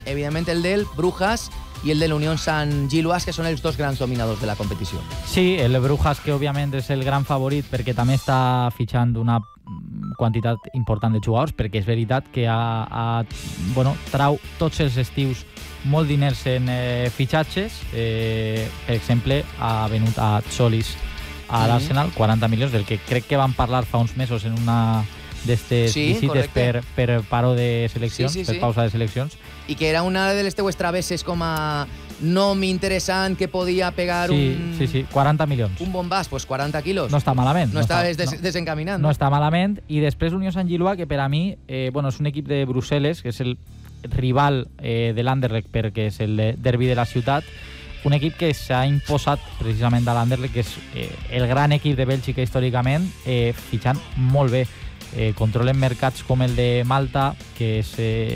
evidentment el del Brujas i el de l'Unión San Giloas, que són els dos grans dominadors de la competició. Sí, el Brujas, que òbviament és el gran favorit perquè també està fitxant una quantitat important de jugadors, perquè és veritat que trau tots els estius molt diners en fitxatges. Per exemple, ha venut a Solis a l'Arsenal 40 milions, del que crec que van parlar fa uns mesos en una d'estes visites per paro de seleccions, per pausa de seleccions. I que era una de les teues travesses com a nom interessant que podia pegar Sí, 40 milions. Un bombàs, pues 40 quilos. No està malament. No està desencaminant. No està malament. I després l'Unió Sant Giloa, que per a mi és un equip de Brussel·les, que és el rival de l'Anderlecht perquè és el derbi de la ciutat, un equip que s'ha imposat precisament a l'Anderlecht, que és el gran equip de Bèlgica històricament, fitxant molt bé. Controlen mercats com el de Malta, que és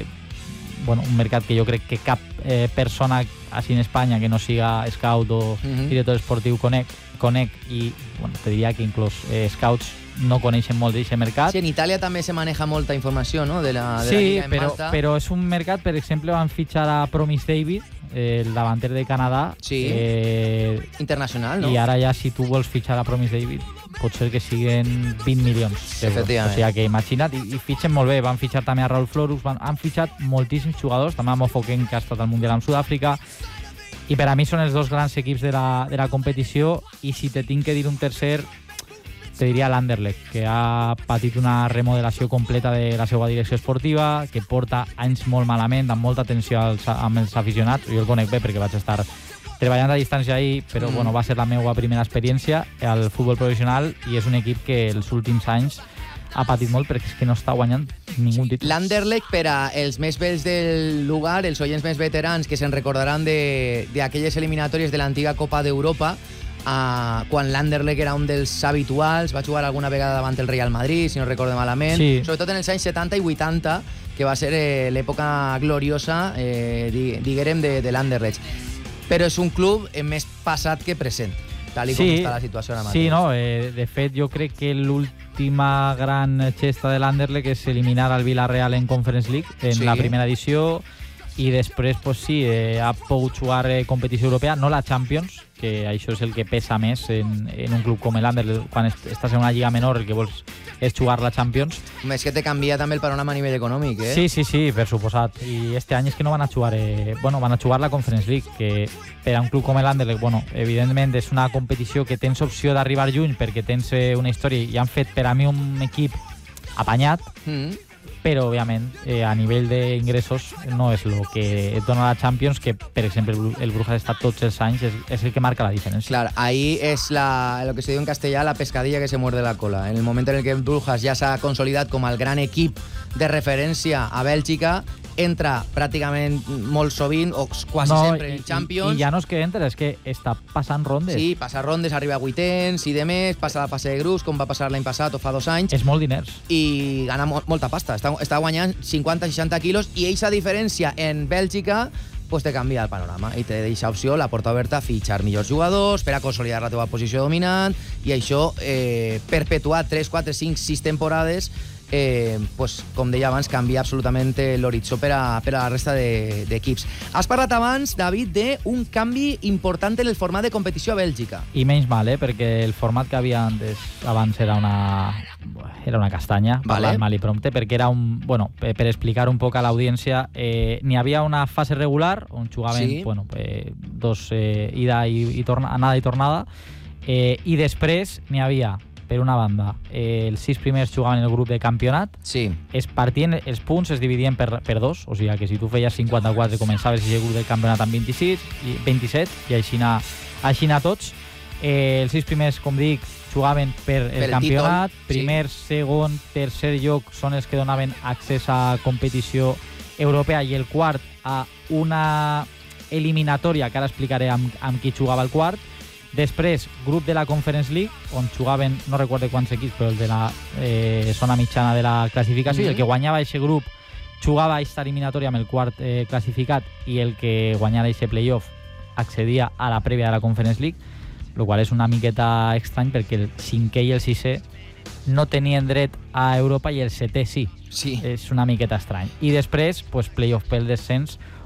un mercat que jo crec que cap persona així en Espanya que no siga scout o director esportiu conec i te diria que inclús scouts no coneixen molt d'aquest mercat. Sí, en Itàlia també se maneja molta informació, no?, de la Lliga en Malta. Però és un mercat, per exemple, van fitxar a Promise David, el davanter de Canadà. Sí, internacional, no? I ara ja, si tu vols fitxar a Promise David, pot ser que siguen 20 milions d'euros. O sigui que imagina't, i fitxen molt bé. Van fitxar també a Raúl Florus, han fitxat moltíssims jugadors, també a Mofoken, que ha estat al Mundial amb Sud-àfrica, i per a mi són els dos grans equips de la competició. I si te tinc que dir un tercer, te diria l'Anderlecht, que ha patit una remodelació completa de la seva direcció esportiva, que porta anys molt malament, amb molta tensió amb els aficionats. Jo el conec bé perquè vaig estar treballant a distància ahir, però va ser la meva primera experiència al futbol professional, i és un equip que els últims anys ha patit molt perquè és que no està guanyant ningú títol. L'Anderlecht, per a els més vells del lugar, els oients més veterans que se'n recordaran d'aquelles eliminatòries de l'antiga Copa d'Europa, quan l'Anderlecht era un dels habituals, va jugar alguna vegada davant el Real Madrid, si no recordo malament, sobretot en els anys 70 i 80, que va ser l'època gloriosa, diguérem, de l'Anderlecht. Però és un club més passat que present, tal com està la situació ara mateix. Sí, no, de fet, jo crec que l'última gran gesta de l'Anderlecht és eliminar el Villarreal en Conference League en la primera edició, i després, ha pogut jugar competició europea, no la Champions, que això és el que pesa més en un club com l'Anderlecht. Quan estàs en una lliga menor, el que vols és jugar la Champions. És que te canvia també el panorama a nivell econòmic, Sí, per suposat. I este any és que no van a jugar van a jugar la Conference League, que per a un club com l'Anderlecht, evidentment és una competició que tens opció d'arribar lluny perquè tens una història, i han fet per a mi un equip apanyat, però, òbviament, a nivell d'ingressos no és el que et dona la Champions, que, per exemple, el Brujas està tots els anys, és el que marca la diferència. Clar, ahí es lo que se diu en castellà, la pescadilla que se muerde la cola. En el moment en el que el Brujas ja s'ha consolidat com el gran equip de referència a Bèlgica, entra pràcticament molt sovint, o quasi sempre en Champions. I ja no és que entra, és que està passant rondes. Sí, passa rondes, arriba a vuitens i de més, passa la fase de grups, com va passar l'any passat o fa 2 anys. És molt diners. I gana molta pasta. Està guanyant 50-60 quilos, i eixa diferència en Bèlgica te canvia el panorama i te deixa opció, la porta oberta, a fitxar millors jugadors per a consolidar la teva posició dominant, i això perpetuat 3, 4, 5, 6 temporades, com deia abans, canvia absolutament l'horitzó per a la resta d'equips. Has parlat abans, David, d'un canvi important en el format de competició a Bèlgica. I menys mal, perquè el format que havia abans era una castanya, parlant mal i prompte, perquè era per explicar un poc a l'audiència, n'hi havia una fase regular on jugaven dos anada i tornada, i després n'hi havia, per una banda, els 6 primers jugaven el grup de campionat, es partien els punts, es dividien per 2, o sigui que si tu feies 54 començaves el grup del campionat amb 27, i així anar tots. Els 6 primers, com dic, jugaven per el campionat, primer, segon, tercer lloc són els que donaven accés a competició europea, i el quart a una eliminatòria, que ara explicaré amb qui jugava el quart. Després, grup de la Conference League, on jugaven, no recordo quants equips, però el de la zona mitjana de la classificació, i el que guanyava aquest grup jugava aquesta eliminatòria amb el quart classificat, i el que guanyava aquest playoff accedia a la prèvia de la Conference League, el qual és una miqueta estrany perquè el 5è i el 6è no tenien dret a Europa i el 7è sí. És una miqueta estrany. I després, playoff pel descens,